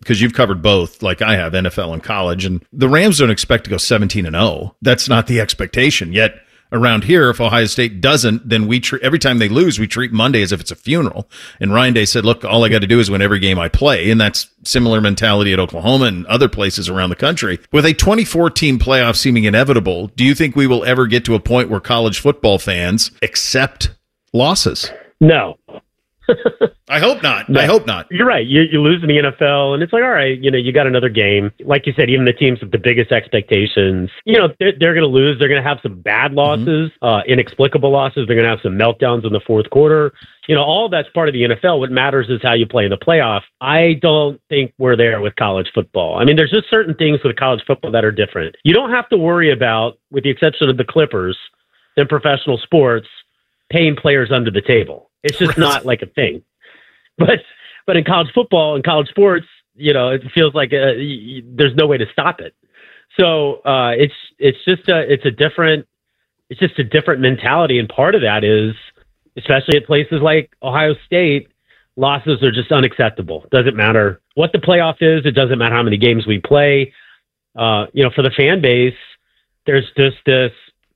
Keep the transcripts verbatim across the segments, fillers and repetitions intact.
because you've covered both, like I have, N F L and college, and the Rams don't expect to go seventeen and oh. That's not the expectation. Yet around here, if Ohio State doesn't, then we treat, every time they lose, we treat Monday as if it's a funeral. And Ryan Day said, look, all I got to do is win every game I play. And that's similar mentality at Oklahoma and other places around the country. With a twenty-four team playoff seeming inevitable, do you think we will ever get to a point where college football fans accept losses? No. I hope not. No. I hope not. You're right. You, you lose in the N F L, and it's like, all right, you know, you got another game. Like you said, even the teams with the biggest expectations, you know, they're, they're going to lose. They're going to have some bad losses, mm-hmm. uh, inexplicable losses. They're going to have some meltdowns in the fourth quarter. You know, all that's part of the N F L. What matters is how you play in the playoff. I don't think we're there with college football. I mean, there's just certain things with college football that are different. You don't have to worry about, with the exception of the Clippers, in professional sports, paying players under the table. It's just right. not like a thing. But but in college football and college sports, you know, it feels like uh, y- there's no way to stop it. So uh, it's it's just a it's a different it's just a different mentality, and part of that is, especially at places like Ohio State, losses are just unacceptable. Doesn't matter what the playoff is. It doesn't matter how many games we play. Uh, you know, for the fan base, there's just this,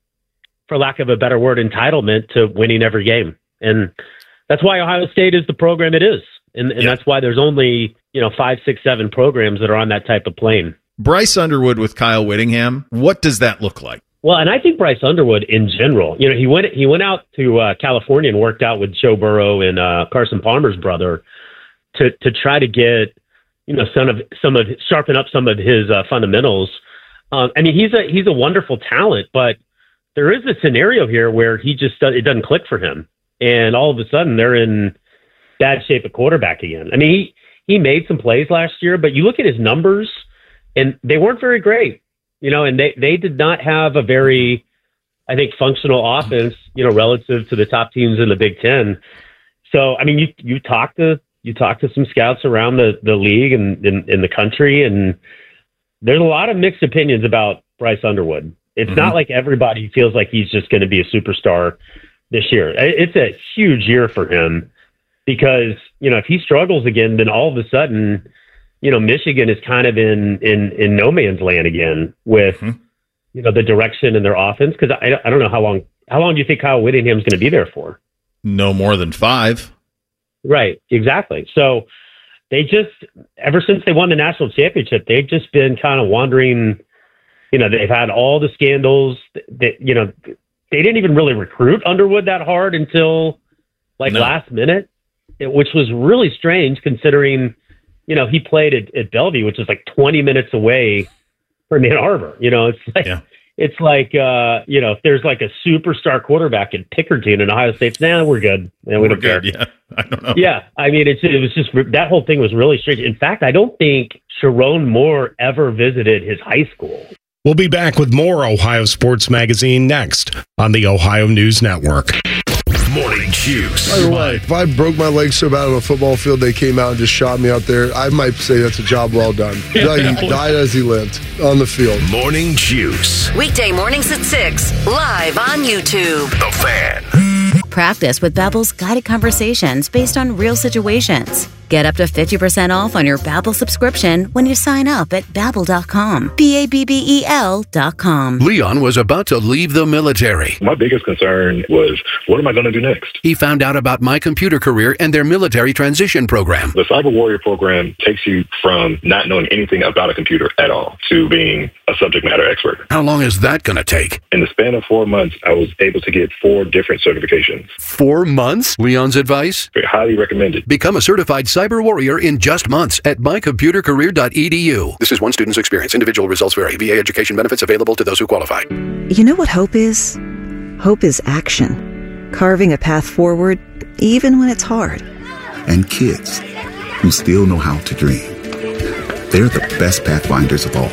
for lack of a better word, entitlement to winning every game, and that's why Ohio State is the program it is. And, and yeah. that's why there's only, you know, five, six, seven programs that are on that type of plane. Bryce Underwood with Kyle Whittingham. What does that look like? Well, and I think Bryce Underwood in general, you know, he went, he went out to uh, California and worked out with Joe Burrow and uh, Carson Palmer's brother to, to try to get, you know, some of, some of, sharpen up some of his uh, fundamentals. Um, I mean, he's a, he's a wonderful talent, but there is a scenario here where he just, it doesn't click for him. And all of a sudden, they're in bad shape at quarterback again. I mean, he, he made some plays last year, but you look at his numbers, and they weren't very great. You know, and they, they did not have a very, I think, functional offense, you know, relative to the top teams in the Big Ten. So, I mean, you you talk to you talk to some scouts around the, the league and in, in the country, and there's a lot of mixed opinions about Bryce Underwood. It's mm-hmm. not like everybody feels like he's just going to be a superstar this year. It's a huge year for him because, you know, if he struggles again, then all of a sudden, you know, Michigan is kind of in, in, in no man's land again with, mm-hmm. you know, the direction in their offense. Cause I, I don't know how long, how long do you think Kyle Whittingham's going to be there for? No more than five. Right. Exactly. So they just, ever since they won the national championship, they've just been kind of wandering. You know, they've had all the scandals that, you know, they didn't even really recruit Underwood that hard until like no. last minute, which was really strange considering, you know, he played at, at Bellevue, which is like twenty minutes away from Ann Arbor. You know, it's like, yeah. it's like, uh, you know, if there's like a superstar quarterback in Pickerton in Ohio State, nah, we're good. Yeah, we we're don't good. care. Yeah. I don't know. Yeah. I mean, it's, it was just, that whole thing was really strange. In fact, I don't think Sharon Moore ever visited his high school. We'll be back with more Ohio Sports Magazine next on the Ohio News Network. Morning Juice. By the way, if I broke my leg so bad on a football field, they came out and just shot me out there, I might say that's a job well done. He died as he lived on the field. Morning Juice. Weekday mornings at six, live on YouTube. The Fan. Practice with Babbel's guided conversations based on real situations. Get up to fifty percent off on your Babbel subscription when you sign up at Babbel dot com. B A B B E L dot com. Leon was about to leave the military. My biggest concern was, what am I going to do next? He found out about My Computer Career and their military transition program. The Cyber Warrior program takes you from not knowing anything about a computer at all to being a subject matter expert. How long is that going to take? In the span of four months, I was able to get four different certifications. Four months? Leon's advice? Highly recommended. Become a certified cyber warrior in just months at my computer career dot e d u. This is one student's experience. Individual results vary. V A education benefits available to those who qualify. You know what hope is? Hope is action. Carving a path forward, even when it's hard. And kids who still know how to dream. They're the best pathfinders of all.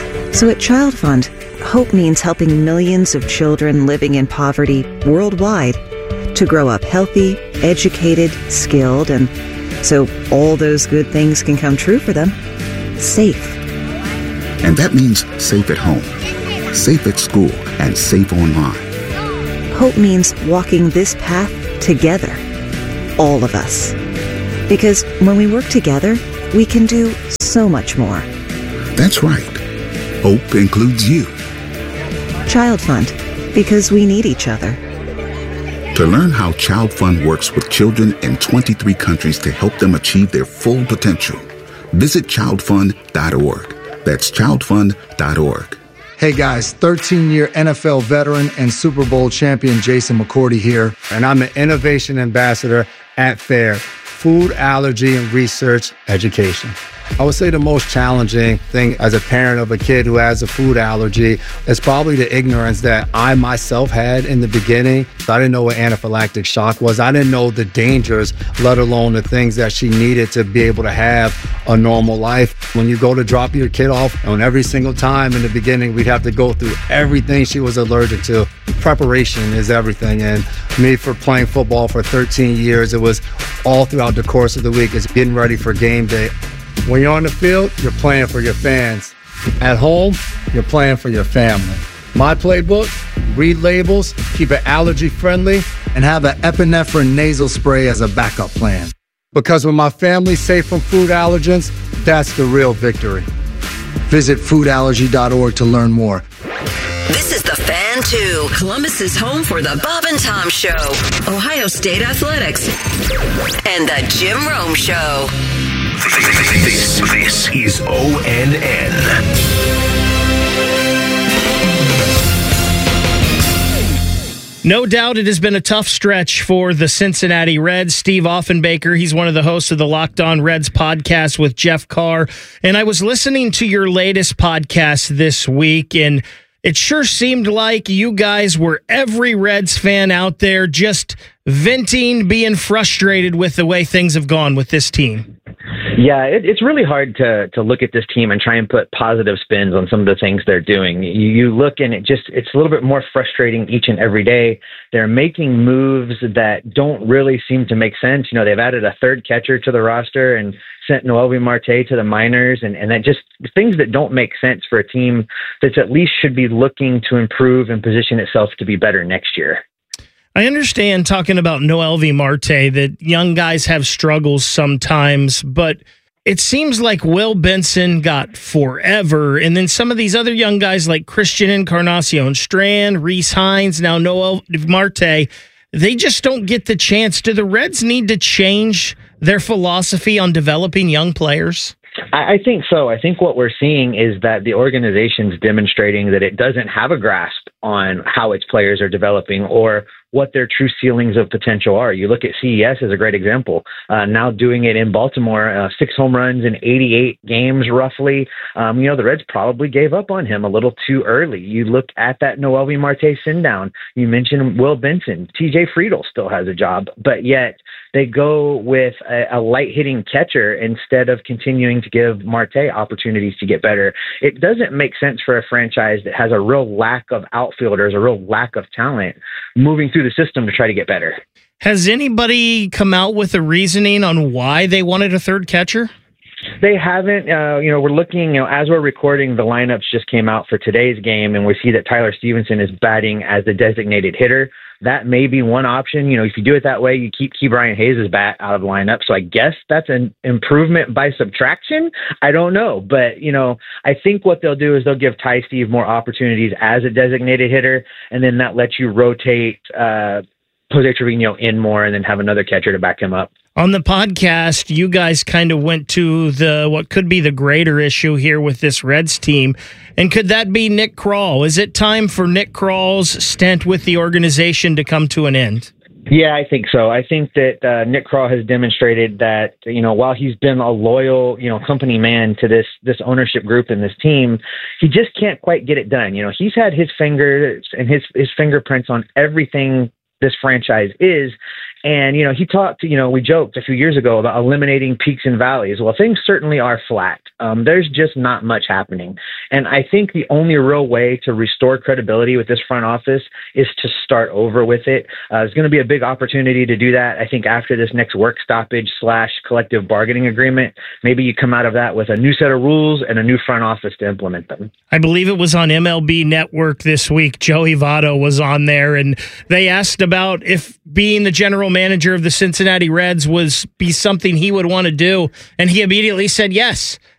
So at Child Fund, hope means helping millions of children living in poverty worldwide to grow up healthy, educated, skilled, and so all those good things can come true for them. Safe. And that means safe at home, safe at school, and safe online. Hope means walking this path together. All of us. Because when we work together, we can do so so much more. That's right. Hope includes you. Child Fund, because we need each other. To learn how Child Fund works with children in twenty-three countries to help them achieve their full potential, visit child fund dot org. That's child fund dot org. Hey guys, thirteen-year N F L veteran and Super Bowl champion Jason McCourty here, and I'm an innovation ambassador at FAIR, Food Allergy and Research Education. I would say the most challenging thing as a parent of a kid who has a food allergy is probably the ignorance that I myself had in the beginning. I didn't know what anaphylactic shock was. I didn't know the dangers, let alone the things that she needed to be able to have a normal life. When you go to drop your kid off, and every single time in the beginning, we'd have to go through everything she was allergic to. Preparation is everything. And me, for playing football for thirteen years, it was all throughout the course of the week. It's getting ready for game day. When you're on the field, you're playing for your fans. At home, you're playing for your family. My playbook, read labels, keep it allergy friendly, and have an epinephrine nasal spray as a backup plan. Because when my family's safe from food allergens, that's the real victory. Visit food allergy dot org to learn more. This is The Fan two, Columbus's home for the Bob and Tom Show, Ohio State Athletics, and the Jim Rome Show. This, this is O N N. No doubt it has been a tough stretch for the Cincinnati Reds. Steve Offenbaker, he's one of the hosts of the Locked On Reds podcast with Jeff Carr. And I was listening to your latest podcast this week, and it sure seemed like you guys were every Reds fan out there just venting, being frustrated with the way things have gone with this team. Yeah, it, it's really hard to to look at this team and try and put positive spins on some of the things they're doing. You, you look and it just it's a little bit more frustrating each and every day. They're making moves that don't really seem to make sense. You know, they've added a third catcher to the roster and sent Noelvi Marte to the minors, and, and that just things that don't make sense for a team that's at least should be looking to improve and position itself to be better next year. I understand, talking about Noelvi Marte, that young guys have struggles sometimes, but it seems like Will Benson got forever, and then some of these other young guys like Christian Encarnacion Strand, Reese Hines, now Noelvi Marte, they just don't get the chance. Do the Reds need to change their philosophy on developing young players? I think so. I think what we're seeing is that the organization's demonstrating that it doesn't have a grasp on how its players are developing or what their true ceilings of potential are. You look at C E S as a great example. Uh, now doing it in Baltimore, uh, six home runs in eighty-eight games roughly. Um, you know, the Reds probably gave up on him a little too early. You look at that Noelvi Marte send down. You mentioned Will Benson. T J Friedel still has a job, but yet they go with a, a light hitting catcher instead of continuing to give Marte opportunities to get better. It doesn't make sense for a franchise that has a real lack of outfielders, a real lack of talent, moving through the system to try to get better. Has anybody come out with a reasoning on why they wanted a third catcher? They haven't. Uh, you know, we're looking, you know, as we're recording, the lineups just came out for today's game, and we see that Tyler Stevenson is batting as the designated hitter. That may be one option. You know, if you do it that way, you keep Key Brian Hayes' bat out of the lineup. So I guess that's an improvement by subtraction. I don't know. But, you know, I think what they'll do is they'll give Ty Steve more opportunities as a designated hitter, and then that lets you rotate uh, Jose Trevino in more and then have another catcher to back him up. On the podcast, you guys kind of went to the what could be the greater issue here with this Reds team. And could that be Nick Krall? Is it time for Nick Krall's stint with the organization to come to an end? Yeah, I think so. I think that uh, Nick Krall has demonstrated that, you know, while he's been a loyal, you know, company man to this this ownership group and this team, he just can't quite get it done. You know, he's had his fingers and his his fingerprints on everything this franchise is. And, you know, he talked, you know, we joked a few years ago about eliminating peaks and valleys. Well, things certainly are flat. Um, there's just not much happening. And I think the only real way to restore credibility with this front office is to start over with it. Uh, there's going to be a big opportunity to do that. I think after this next work stoppage slash collective bargaining agreement, maybe you come out of that with a new set of rules and a new front office to implement them. I believe it was on M L B Network this week. Joey Votto was on there, and they asked about if being the general manager of the Cincinnati Reds was be something he would want to do, and he immediately said yes.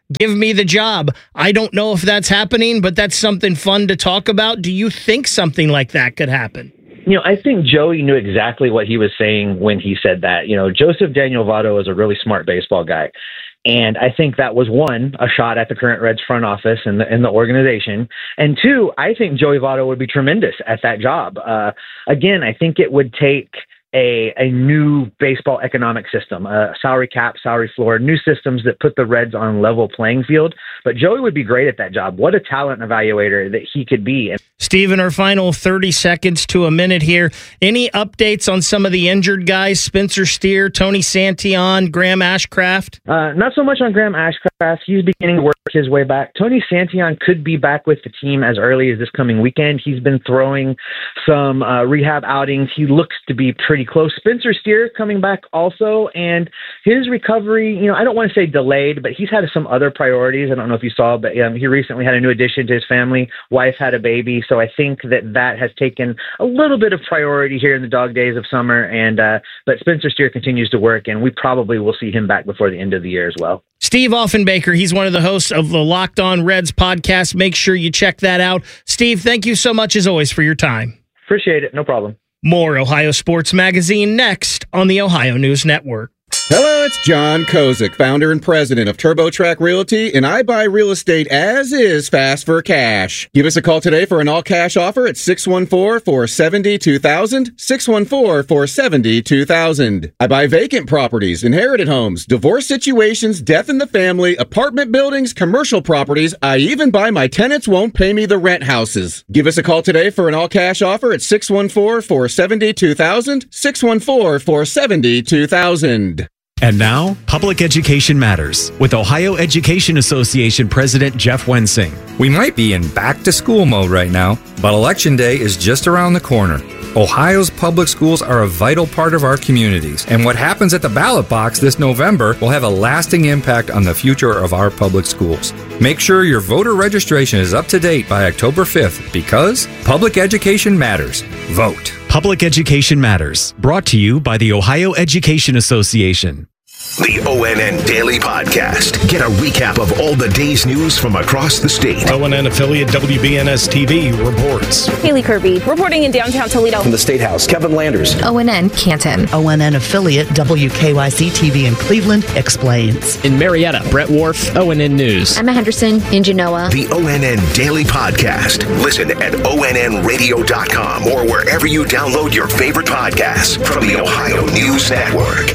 give me the job. I don't know if that's happening, but that's something fun to talk about. Do you think something like that could happen? You know, I think Joey knew exactly what he was saying when he said that. You know, Joseph Daniel Votto is a really smart baseball guy. And I think that was, one, a shot at the current Reds front office and the, and the organization. And two, I think Joey Votto would be tremendous at that job. Uh, again, I think it would take a a new baseball economic system, a salary cap, salary floor, new systems that put the Reds on a level playing field. But Joey would be great at that job. What a talent evaluator that he could be. Steven, our final thirty seconds to a minute here. Any updates on some of the injured guys? Spencer Steer, Tony Santillan, Graham Ashcraft? Uh, not so much on Graham Ashcraft. He's beginning to work his way back. Tony Santillan could be back with the team as early as this coming weekend. He's been throwing some uh, rehab outings. He looks to be pretty close. Spencer Steer coming back also, and his recovery, you know, I don't want to say delayed, but he's had some other priorities. I don't know if you saw, but um, he recently had a new addition to his family. Wife had a baby, so I think that that has taken a little bit of priority here in the dog days of summer. And uh, but Spencer Steer continues to work, and we probably will see him back before the end of the year as well. Steve Offenbaker, he's one of the hosts of the Locked On Reds podcast. Make sure you check that out. Steve, thank you so much as always for your time. Appreciate it. No problem. More Ohio Sports Magazine next on the Ohio News Network. Hello, it's John Kozik, founder and president of TurboTrack Realty, and I buy real estate as is fast for cash. Give us a call today for an all-cash offer at six one four, four seven zero, two thousand, six one four, four seven zero, two thousand. I buy vacant properties, inherited homes, divorce situations, death in the family, apartment buildings, commercial properties. I even buy my tenants won't pay me the rent houses. Give us a call today for an all-cash offer at six one four, four seven zero, two thousand, six one four, four seven zero, two thousand. And now, Public Education Matters with Ohio Education Association President Jeff Wensing. We might be in back-to-school mode right now, but Election Day is just around the corner. Ohio's public schools are a vital part of our communities, and what happens at the ballot box this November will have a lasting impact on the future of our public schools. Make sure your voter registration is up to date by October fifth, because public education matters. Vote. Public Education Matters, brought to you by the Ohio Education Association. The O N N Daily Podcast. Get a recap of all the day's news from across the state. O N N affiliate W B N S T V reports. Haley Kirby reporting in downtown Toledo. From the State House, Kevin Landers. O N N Canton. O N N affiliate W K Y C T V in Cleveland explains. In Marietta, Brett Wharf, O N N News. Emma Henderson in Genoa. The O N N Daily Podcast. Listen at O N N radio dot com or wherever you download your favorite podcasts from the Ohio News Network.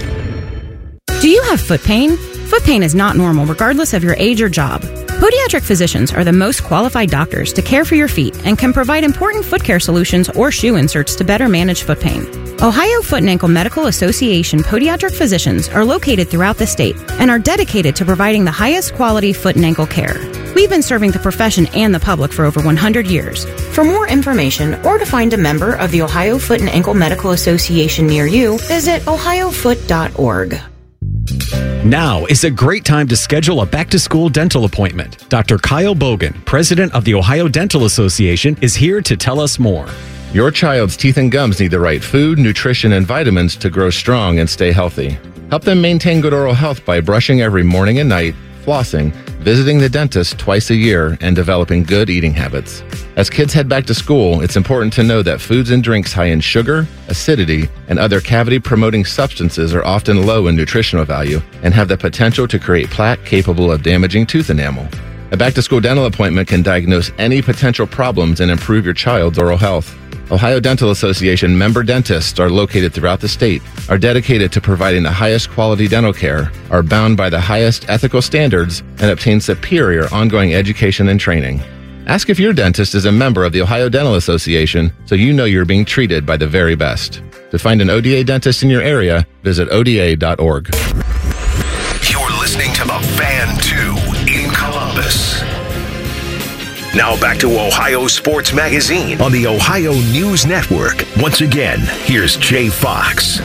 Do you have foot pain? Foot pain is not normal regardless of your age or job. Podiatric physicians are the most qualified doctors to care for your feet and can provide important foot care solutions or shoe inserts to better manage foot pain. Ohio Foot and Ankle Medical Association podiatric physicians are located throughout the state and are dedicated to providing the highest quality foot and ankle care. We've been serving the profession and the public for over one hundred years. For more information or to find a member of the Ohio Foot and Ankle Medical Association near you, visit ohio foot dot org. Now is a great time to schedule a back-to-school dental appointment. Doctor Kyle Bogan, president of the Ohio Dental Association, is here to tell us more. Your child's teeth and gums need the right food, nutrition, and vitamins to grow strong and stay healthy. Help them maintain good oral health by brushing every morning and night, flossing, visiting the dentist twice a year, and developing good eating habits. As kids head back to school, it's important to know that foods and drinks high in sugar, acidity, and other cavity-promoting substances are often low in nutritional value and have the potential to create plaque capable of damaging tooth enamel. A back-to-school dental appointment can diagnose any potential problems and improve your child's oral health. Ohio Dental Association member dentists are located throughout the state, are dedicated to providing the highest quality dental care, are bound by the highest ethical standards, and obtain superior ongoing education and training. Ask if your dentist is a member of the Ohio Dental Association so you know you're being treated by the very best. To find an O D A dentist in your area, visit O D A dot org. You're listening to The Fan two in Columbus. Now back to Ohio Sports Magazine on the Ohio News Network. Once again, here's Jay Fox.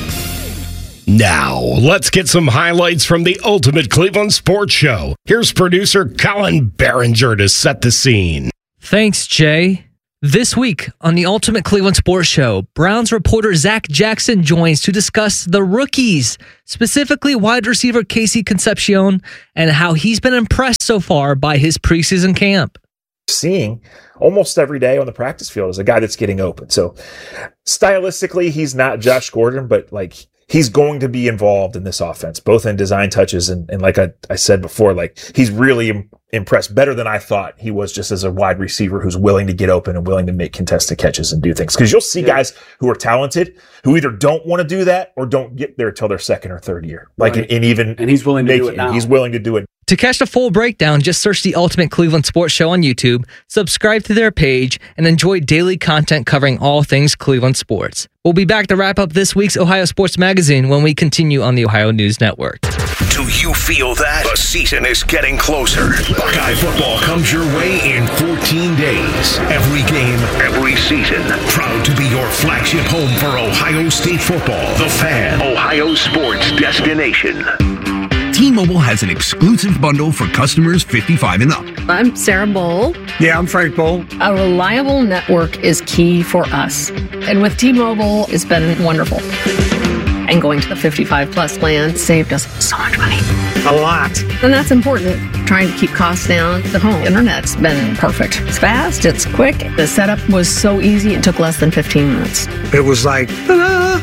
Now, let's get some highlights from the Ultimate Cleveland Sports Show. Here's producer Colin Behringer to set the scene. Thanks, Jay. This week on the Ultimate Cleveland Sports Show, Browns reporter Zach Jackson joins to discuss the rookies, specifically wide receiver Casey Concepcion, and how he's been impressed so far by his preseason camp. Seeing almost every day on the practice field is a guy that's getting open. So stylistically, he's not Josh Gordon, but like he's going to be involved in this offense, both in design touches and, and like I, I said before, like he's really im- impressed better than I thought he was just as a wide receiver who's willing to get open and willing to make contested catches and do things. Because you'll see yeah. guys who are talented who either don't want to do that or don't get there till their second or third year. Like right. and, and even and he's willing to do it now. He's willing to do it. To catch the full breakdown, just search the Ultimate Cleveland Sports Show on YouTube, subscribe to their page, and enjoy daily content covering all things Cleveland sports. We'll be back to wrap up this week's Ohio Sports Magazine when we continue on the Ohio News Network. Do you feel that? The season is getting closer. Buckeye football comes your way in fourteen days. Every game, every season. Proud to be your flagship home for Ohio State football. The Fan, Ohio sports destination. T-Mobile has an exclusive bundle for customers fifty-five and up. I'm Sarah Bowl. Yeah, I'm Frank Bowl. A reliable network is key for us. And with T-Mobile, it's been wonderful. And going to the fifty-five plus plan saved us so much money. A lot. And that's important. Trying to keep costs down. The home internet's been perfect. It's fast, it's quick. The setup was so easy, it took less than fifteen minutes. It was like, ta-da!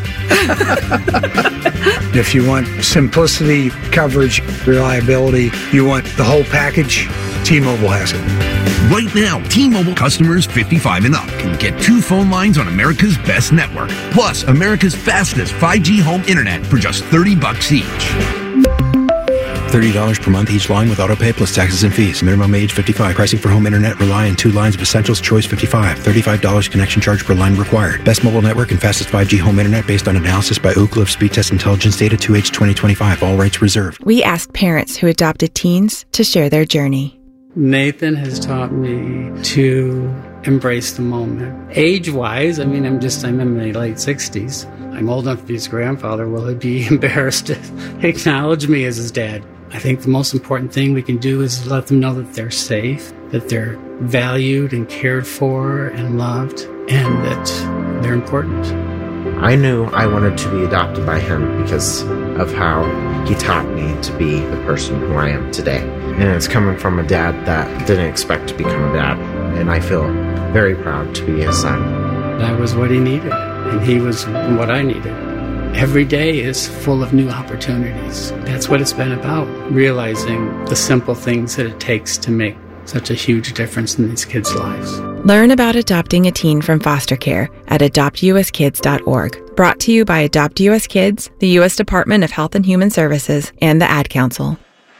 If you want simplicity, coverage, reliability, you want the whole package, T-Mobile has it. Right now, T-Mobile customers fifty-five and up can get two phone lines on America's best network, plus America's fastest five G home internet for just thirty bucks each. thirty dollars per month each line with autopay plus taxes and fees. Minimum age fifty-five. Pricing for home internet rely on two lines of Essentials Choice fifty-five. thirty-five dollars connection charge per line required. Best mobile network and fastest five G home internet based on analysis by Oak Cliff Speed Test Intelligence Data two H twenty twenty-five. All rights reserved. We asked parents who adopted teens to share their journey. Nathan has taught me to embrace the moment. Age-wise, I mean, I'm just, I'm in my late sixties. I'm old enough to be his grandfather. Will he be embarrassed to acknowledge me as his dad? I think the most important thing we can do is let them know that they're safe, that they're valued and cared for and loved, and that they're important. I knew I wanted to be adopted by him because of how he taught me to be the person who I am today. And it's coming from a dad that didn't expect to become a dad. And I feel very proud to be his son. That was what he needed, and he was what I needed. Every day is full of new opportunities. That's what it's been about, realizing the simple things that it takes to make such a huge difference in these kids' lives. Learn about adopting a teen from foster care at adopt u s kids dot org. Brought to you by Adopt U S Kids, the U S Department of Health and Human Services, and the Ad Council.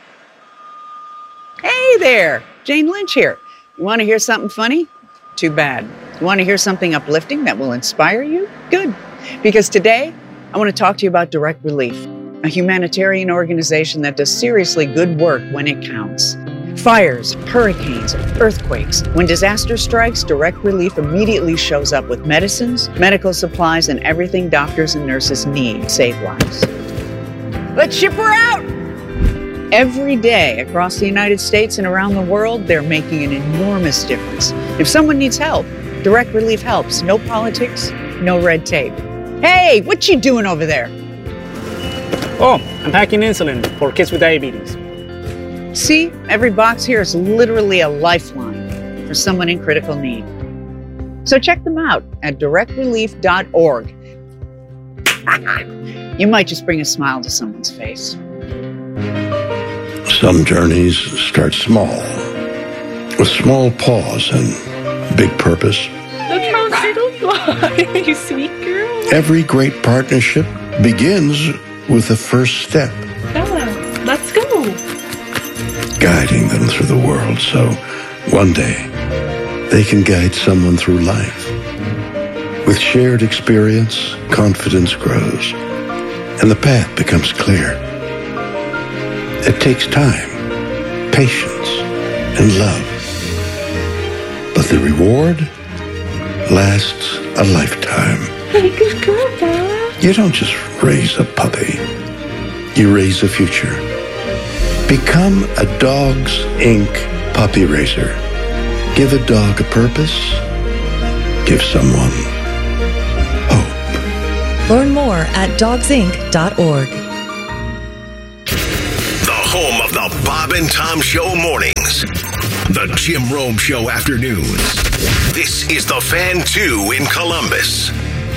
Hey there, Jane Lynch here. You want to hear something funny? Too bad. You want to hear something uplifting that will inspire you? Good. Because today, I want to talk to you about Direct Relief, a humanitarian organization that does seriously good work when it counts. Fires, hurricanes, earthquakes. When disaster strikes, Direct Relief immediately shows up with medicines, medical supplies, and everything doctors and nurses need to save lives. Let's ship her out! Every day across the United States and around the world, they're making an enormous difference. If someone needs help, Direct Relief helps. No politics, no red tape. Hey, what you doing over there? Oh, I'm packing insulin for kids with diabetes. See, every box here is literally a lifeline for someone in critical need. So check them out at direct relief dot org. You might just bring a smile to someone's face. Some journeys start small, with small pause and big purpose. Look how little you are, you sweet girl. Every great partnership begins with the first step. Bella, let's go. Guiding them through the world so one day they can guide someone through life. With shared experience, confidence grows, and the path becomes clear. It takes time, patience, and love. But the reward lasts a lifetime. Hey, good girl, Bella. You don't just raise a puppy. You raise a future. Become a Dogs Incorporated puppy raiser. Give a dog a purpose, give someone. Learn more at dogs inc dot org. The home of the Bob and Tom Show mornings. The Jim Rome Show afternoons. This is the Fan two in Columbus.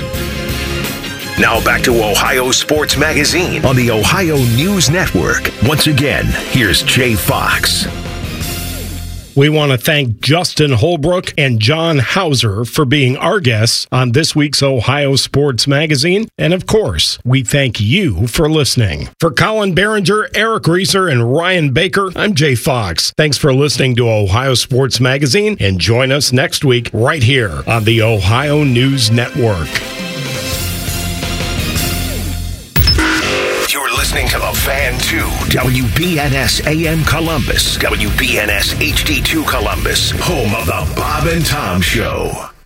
Now back to Ohio Sports Magazine on the Ohio News Network. Once again, here's Jay Fox. We want to thank Justin Holbrook and John Hauser for being our guests on this week's Ohio Sports Magazine. And of course, we thank you for listening. For Colin Behringer, Eric Reeser, and Ryan Baker, I'm Jay Fox. Thanks for listening to Ohio Sports Magazine, and join us next week right here on the Ohio News Network. Listening to the Fan two, W B N S A M Columbus, W B N S H D two Columbus, home of the Bob and Tom Show.